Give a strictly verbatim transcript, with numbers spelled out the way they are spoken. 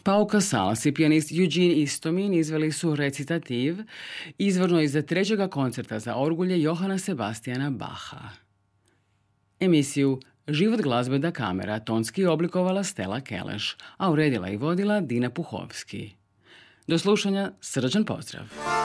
Pau Casals i pijanist Eugene Istomin izveli su recitativ, izvorno iz trećega koncerta za orgulje Johana Sebastiana Bacha. Emisiju Život glazbe da kamera tonski je oblikovala Stella Keleš, a uredila i vodila Dina Puhovski. Do slušanja, srdačan pozdrav!